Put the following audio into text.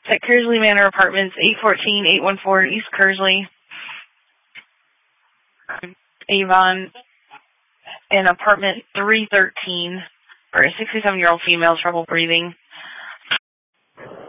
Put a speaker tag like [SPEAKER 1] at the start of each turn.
[SPEAKER 1] at Kersley Manor Apartments, 814-814 East Kersley. Avon in apartment 313 for a 67-year-old female, trouble breathing.